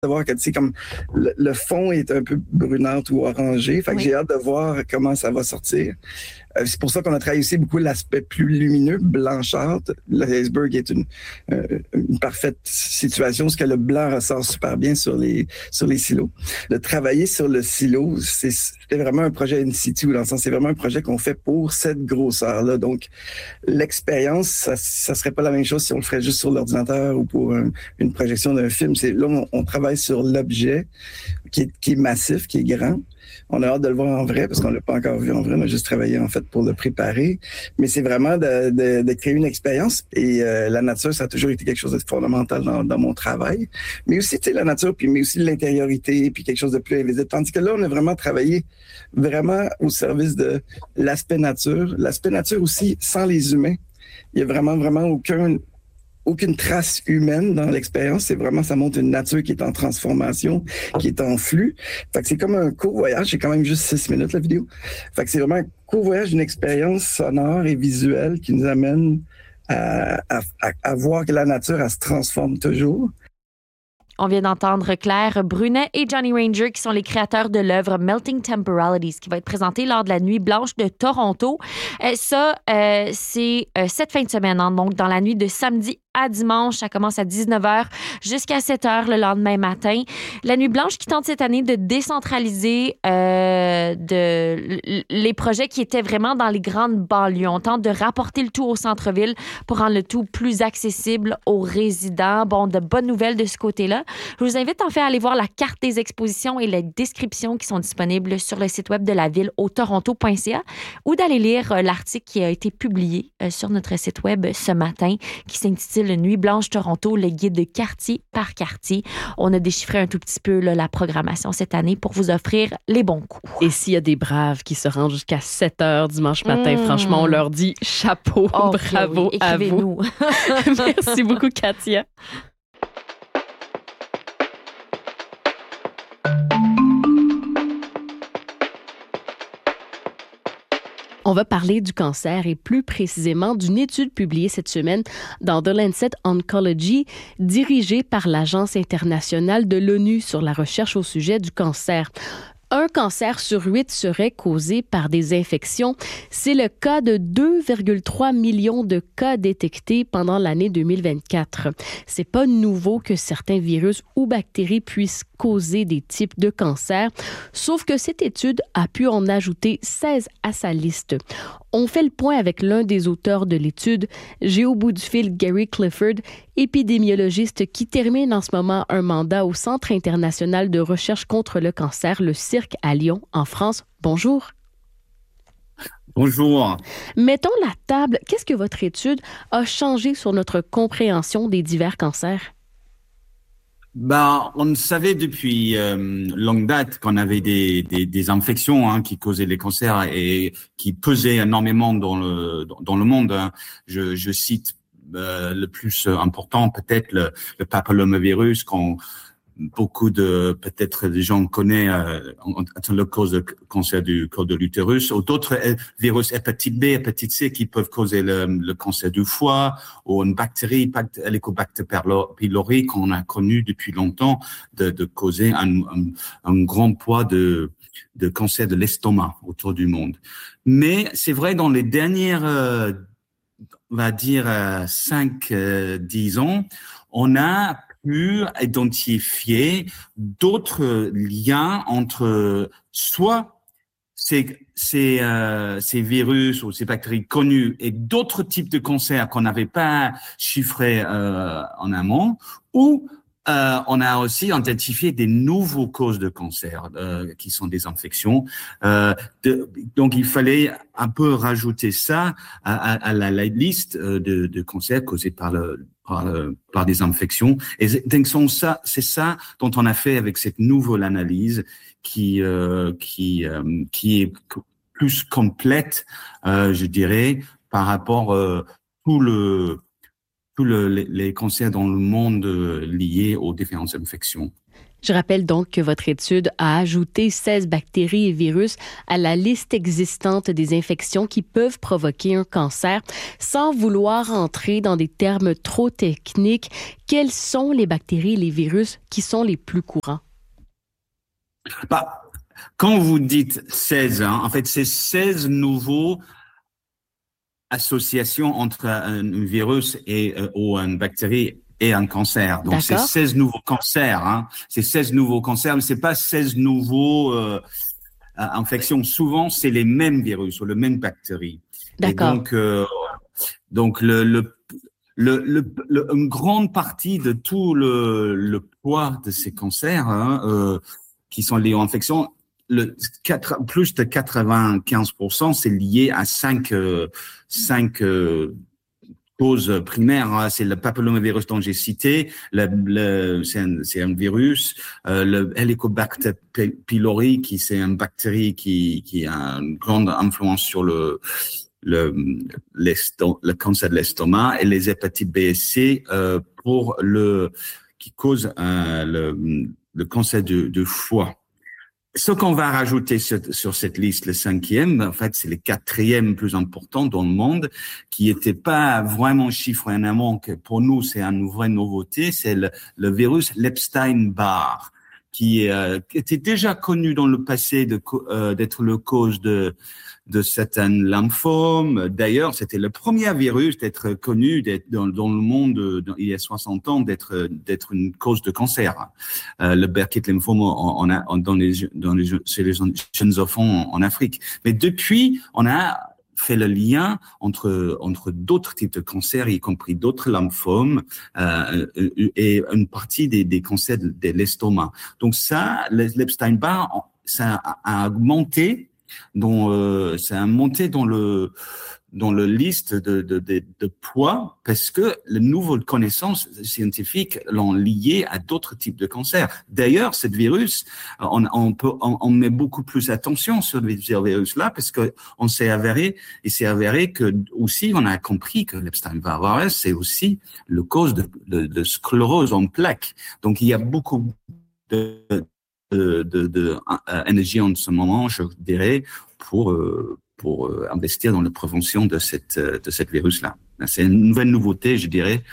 de voir que, tu sais, comme le fond est un peu brunâtre ou orangé. Fait que j'ai hâte de voir comment ça va sortir. C'est pour ça qu'on a travaillé aussi beaucoup l'aspect plus lumineux, blanchâtre. L'iceberg est une parfaite situation, parce que le blanc ressort super bien sur les silos. De travailler sur le silo, c'était vraiment un projet in situ, dans le sens, c'est vraiment un projet qu'on fait pour cette grosseur-là. Donc, l'expérience, ça serait pas la même chose si on le ferait juste sur l'ordinateur ou pour une projection d'un film. Là, on travaille sur l'objet qui est massif, qui est grand. On a hâte de le voir en vrai parce qu'on l'a pas encore vu en vrai. On a juste travaillé en fait pour le préparer. Mais c'est vraiment de créer une expérience. Et la nature, ça a toujours été quelque chose de fondamental dans mon travail. Mais aussi, tu sais, la nature, mais aussi l'intériorité, puis quelque chose de plus invisible. Tandis que là, on a vraiment travaillé vraiment au service de l'aspect nature. L'aspect nature aussi, sans les humains. Il y a vraiment aucune trace humaine dans l'expérience. C'est vraiment, ça montre une nature qui est en transformation, qui est en flux. Fait que c'est comme un court voyage. C'est quand même juste 6 minutes, la vidéo. Fait que c'est vraiment un court voyage d'une expérience sonore et visuelle qui nous amène à voir que la nature, elle se transforme toujours. On vient d'entendre Claire Brunet et Johnny Ranger, qui sont les créateurs de l'œuvre Melting Temporalities, qui va être présentée lors de la Nuit blanche de Toronto. C'est cette fin de semaine, hein, donc dans la nuit de samedi à dimanche. Ça commence à 19h jusqu'à 7h le lendemain matin. La Nuit blanche qui tente cette année de décentraliser les projets qui étaient vraiment dans les grandes banlieues. On tente de rapporter le tout au centre-ville pour rendre le tout plus accessible aux résidents. Bon, de bonnes nouvelles de ce côté-là. Je vous invite en fait à aller voir la carte des expositions et les descriptions qui sont disponibles sur le site web de la ville au toronto.ca ou d'aller lire l'article qui a été publié sur notre site web ce matin qui s'intitule Nuit blanche Toronto, le guide de quartier par quartier. On a déchiffré un tout petit peu la programmation cette année pour vous offrir les bons coups. Et s'il y a des braves qui se rendent jusqu'à 7h dimanche matin, franchement, on leur dit chapeau, bravo à vous. Merci beaucoup, Katia. On va parler du cancer et plus précisément d'une étude publiée cette semaine dans The Lancet Oncology, dirigée par l'Agence internationale de l'ONU sur la recherche au sujet du cancer. Un cancer sur 8 serait causé par des infections. C'est le cas de 2,3 millions de cas détectés pendant l'année 2024. C'est pas nouveau que certains virus ou bactéries puissent causer des types de cancers, sauf que cette étude a pu en ajouter 16 à sa liste. On fait le point avec l'un des auteurs de l'étude. J'ai au bout du fil Gary Clifford, épidémiologiste qui termine en ce moment un mandat au Centre international de recherche contre le cancer, le CIRC à Lyon, en France. Bonjour. Bonjour. Mettons la table. Qu'est-ce que votre étude a changé sur notre compréhension des divers cancers? On savait depuis longue date qu'on avait des infections qui causaient les cancers et qui pesaient énormément dans le monde. Je cite le plus important, peut-être le papillomavirus, beaucoup peut-être des gens connaissent la cause de cancer du col de l'utérus, ou d'autres virus hépatite B, hépatite C qui peuvent causer le cancer du foie, ou une bactérie, Helicobacter pylori, qu'on a connu depuis longtemps, de causer un grand poids de cancer de l'estomac autour du monde. Mais c'est vrai, dans les dernières, on va dire, 5-10 ans, on a pu identifier d'autres liens entre soit ces virus ou ces bactéries connues et d'autres types de cancers qu'on n'avait pas chiffrés en amont, ou on a aussi identifié des nouveaux causes de cancer qui sont des infections. Donc, il fallait un peu rajouter ça à la liste de cancers causés par des infections. Et donc, c'est ça dont on a fait avec cette nouvelle analyse qui est plus complète, je dirais, par rapport tous les cancers dans le monde liés aux différentes infections. Je rappelle donc que votre étude a ajouté 16 bactéries et virus à la liste existante des infections qui peuvent provoquer un cancer. Sans vouloir entrer dans des termes trop techniques, quelles sont les bactéries et les virus qui sont les plus courants? Quand vous dites 16, en fait, c'est 16 nouveaux associations entre un virus ou une bactérie et un cancer. Donc, c'est 16 nouveaux cancers. C'est 16 nouveaux cancers, mais c'est pas 16 nouveaux infections. Souvent, c'est les mêmes virus ou les mêmes bactéries. D'accord. Et donc une grande partie de tout le poids de ces cancers qui sont liés aux infections, plus de 95%, c'est lié à cinq causes primaires. C'est le papillomavirus dont j'ai cité, c'est un virus, le Helicobacter pylori, c'est une bactérie qui a une grande influence sur le cancer de l'estomac, et les hépatites B et C qui causent le cancer du foie. Ce qu'on va rajouter sur cette liste, le 5e, en fait, c'est le 4e plus important dans le monde, qui était pas vraiment chiffré en amont, que pour nous, c'est une vraie nouveauté, c'est le virus Epstein-Barr, qui était déjà connu dans le passé d'être le cause de certains lymphomes. D'ailleurs, c'était le premier virus d'être connu dans le monde il y a 60 ans d'être une cause de cancer. Le Burkitt lymphome chez les jeunes enfants en Afrique. Mais depuis, on a fait le lien entre d'autres types de cancers, y compris d'autres lymphomes, et une partie des cancers de l'estomac. Donc ça, l'Epstein-Barr, ça a augmenté. Ça a monté dans le liste de poids, parce que les nouvelles connaissances scientifiques l'ont lié à d'autres types de cancers. D'ailleurs, ce virus, on met beaucoup plus attention sur ce virus-là, parce que s'est avéré que aussi, on a compris que l'Epstein-Barr virus, c'est aussi le cause de sclérose en plaques. Donc, il y a beaucoup d'énergie en ce moment, je dirais, pour investir dans la prévention de cette virus-là. C'est une nouvelle nouveauté, je dirais,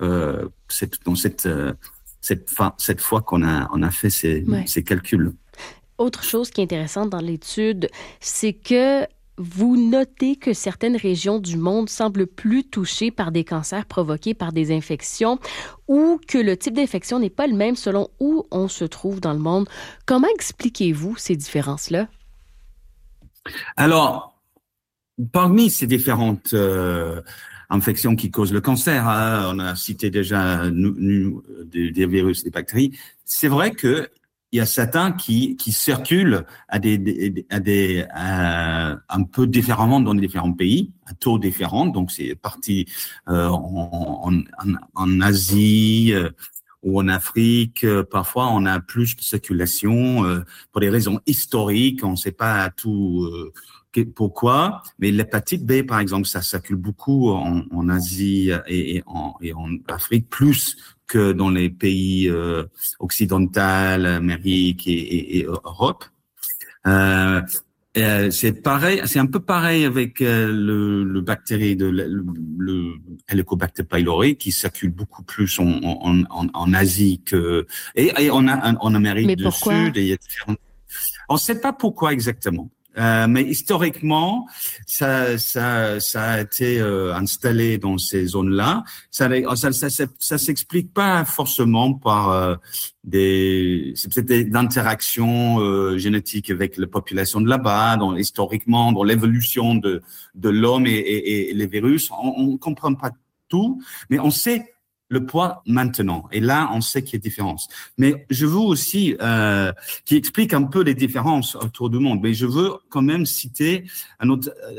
cette fois qu'on a fait ces calculs. Autre chose qui est intéressante dans l'étude, c'est que vous notez que certaines régions du monde semblent plus touchées par des cancers provoqués par des infections, ou que le type d'infection n'est pas le même selon où on se trouve dans le monde. Comment expliquez-vous ces différences-là? Alors, parmi ces différentes infections qui causent le cancer, on a cité déjà des virus, des bactéries. C'est vrai que il y a certains qui circulent un peu différemment dans les différents pays, à taux différents. Donc, c'est parti en Asie ou en Afrique. Parfois, on a plus de circulation pour des raisons historiques. On ne sait pas tout pourquoi. Mais l'hépatite B, par exemple, ça circule beaucoup en Asie et en Afrique, plus que dans les pays occidentaux, Amérique et Europe. C'est pareil, c'est un peu pareil avec le bactérie le Helicobacter pylori, qui circule beaucoup plus en Asie et en Amérique du Sud. On ne sait pas pourquoi exactement. Mais historiquement, ça a été installé dans ces zones-là. Ça s'explique pas forcément par c'est peut-être des interactions génétiques avec la population de là-bas, historiquement, dans l'évolution de l'homme et les virus. On comprend pas tout, mais on sait le poids maintenant. Et là, on sait qu'il y a différence. Mais je veux aussi, qui explique un peu les différences autour du monde, mais je veux quand même citer une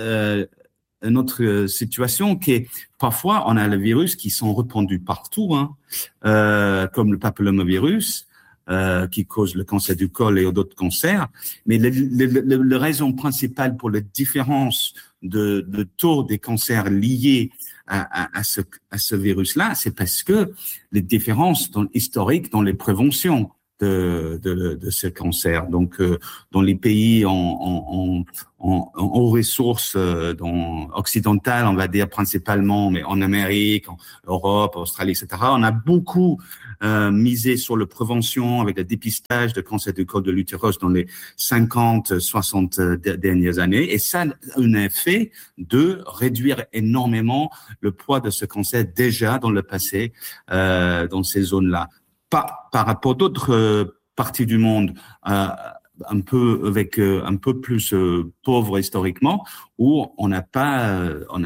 autre situation qui est, parfois, on a les virus qui sont répandus partout, comme le papillomavirus, qui cause le cancer du col et d'autres cancers. Mais la raison principale pour la différence de taux des cancers liés à ce virus-là, c'est parce que les différences historiques dans les préventions. de ce cancer. Donc, dans les pays en aux ressources occidentales, on va dire principalement, mais en Amérique, en Europe, Australie, etc., on a beaucoup misé sur la prévention avec le dépistage de cancer du col de l'utérus dans les 50-60 dernières années. Et ça a un effet de réduire énormément le poids de ce cancer déjà dans le passé, dans ces zones-là. Par rapport à d'autres parties du monde, un peu plus pauvre historiquement, où on n'a pas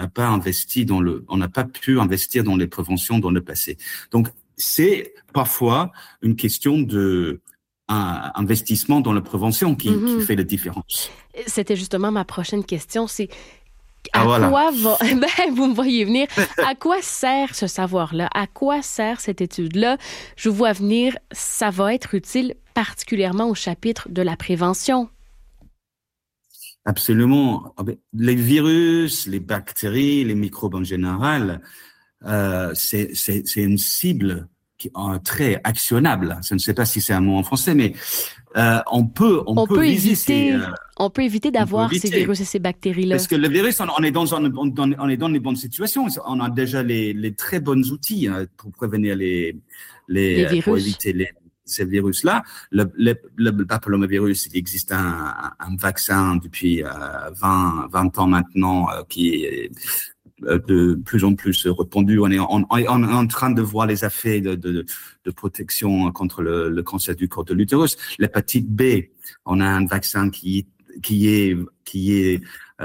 pu investir dans les préventions dans le passé. Donc c'est parfois une question de investissement dans la prévention qui fait la différence. C'était justement ma prochaine question, c'est voilà. Vous me voyez venir. À quoi sert ce savoir-là? À quoi sert cette étude-là? Je vous vois venir, ça va être utile particulièrement au chapitre de la prévention. Absolument. Les virus, les bactéries, les microbes en général, c'est une cible qui est très actionnable. Je ne sais pas si c'est un mot en français, mais on peut éviter d'avoir ces virus et ces bactéries-là. Parce que le virus, on est dans les bonnes situations. On a déjà les très bons outils pour prévenir les virus. Pour éviter ces virus-là. Le papillomavirus, il existe un vaccin depuis 20 ans maintenant qui est de plus en plus répandu. On est en train de voir les effets de protection contre le cancer du col de l'utérus. L'hépatite B, on a un vaccin qui est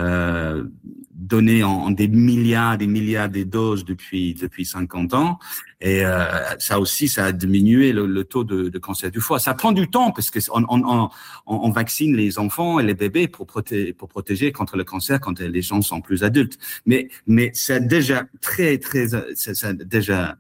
donné en des milliards de doses depuis 50 ans. Et ça aussi, ça a diminué le taux de cancer du foie. Ça prend du temps parce que on vaccine les enfants et les bébés pour protéger contre le cancer quand les gens sont plus adultes. Mais c'est déjà c'est déjà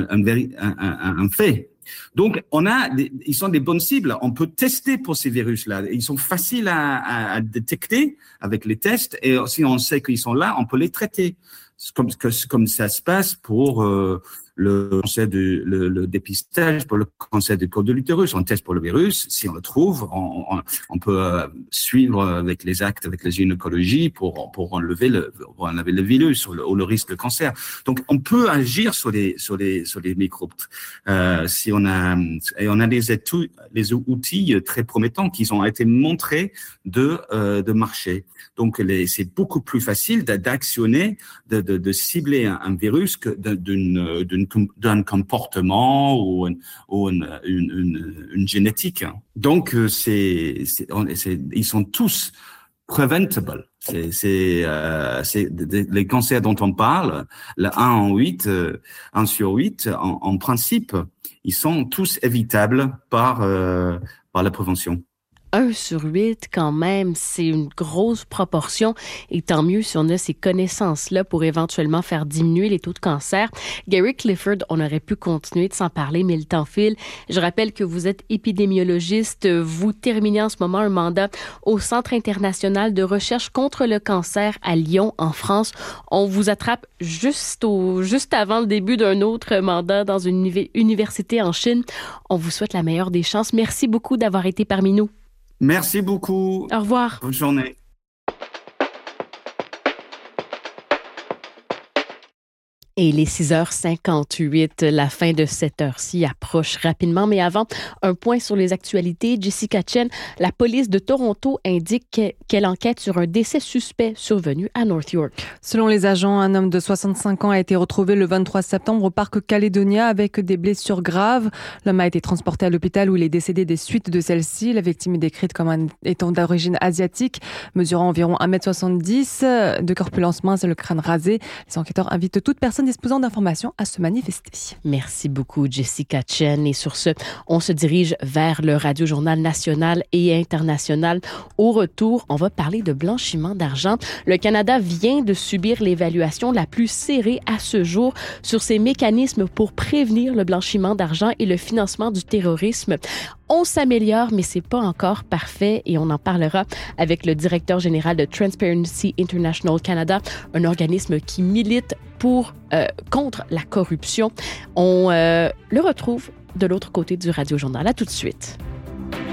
un fait. Donc, ils sont des bonnes cibles. On peut tester pour ces virus-là. Ils sont faciles à détecter avec les tests. Et si on sait qu'ils sont là, on peut les traiter. Comme ça se passe pour le cancer le dépistage pour le cancer du col de l'utérus. On teste pour le virus. Si on le trouve, on peut suivre avec les actes, avec la gynécologie pour enlever le virus ou le risque de cancer. Donc, on peut agir sur les microbes. Si on a les outils très promettants qui ont été montrés de marcher. Donc, c'est beaucoup plus facile d'actionner, de cibler un virus que d'un comportement ou une génétique. Donc, ils sont tous preventable. C'est les cancers dont on parle, le 1 sur 8, en principe, ils sont tous évitables par la prévention. 1 sur 8, quand même, c'est une grosse proportion. Et tant mieux si on a ces connaissances-là pour éventuellement faire diminuer les taux de cancer. Gary Clifford, on aurait pu continuer de s'en parler, mais le temps file. Je rappelle que vous êtes épidémiologiste. Vous terminez en ce moment un mandat au Centre international de recherche contre le cancer à Lyon, en France. On vous attrape juste avant le début d'un autre mandat dans une université en Chine. On vous souhaite la meilleure des chances. Merci beaucoup d'avoir été parmi nous. Merci beaucoup. Au revoir. Bonne journée. Et les 6h58, la fin de cette heure-ci approche rapidement. Mais avant, un point sur les actualités. Jessica Chen, la police de Toronto indique qu'elle enquête sur un décès suspect survenu à North York. Selon les agents, un homme de 65 ans a été retrouvé le 23 septembre au parc Calédonia avec des blessures graves. L'homme a été transporté à l'hôpital où il est décédé des suites de celle-ci. La victime est décrite comme étant d'origine asiatique, mesurant environ 1m70, de corpulence mince et le crâne rasé. Les enquêteurs invitent toute personne disposant d'informations à se manifester. Merci beaucoup, Jessica Chen. Et sur ce, on se dirige vers le Radio-Journal national et international. Au retour, on va parler de blanchiment d'argent. Le Canada vient de subir l'évaluation la plus serrée à ce jour sur ses mécanismes pour prévenir le blanchiment d'argent et le financement du terrorisme. On s'améliore, mais c'est pas encore parfait et on en parlera avec le directeur général de Transparency International Canada, un organisme qui milite contre la corruption. On le retrouve de l'autre côté du Radio Journal. À tout de suite.